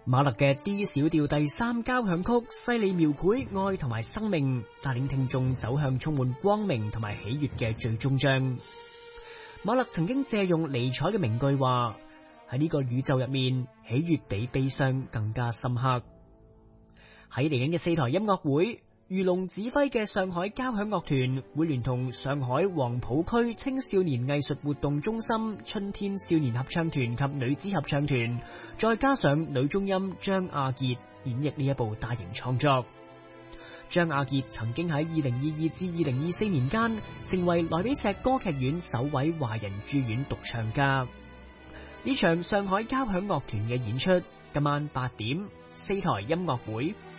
馬勒嘅 D 小調第3交響曲細膩描繪愛同埋生命，帶領聽眾走向充滿光明同埋喜悅嘅最終章。馬勒曾經借用尼采嘅名句話：喺呢個宇宙入面，喜悅比悲傷更加深刻。喺嚟緊嘅4台音樂會，余龍指揮嘅上海交響樂團會聯同上海黃浦區青少年藝術活動中心春天少年合唱團及女子合唱團，再加上女中音張亞傑演繹呢一部大型創作。張亞傑曾經喺2022至2024年間成為萊比錫歌劇院首位華人駐院獨唱家。呢場上海交響樂團嘅演出今晚8點，4台音樂會。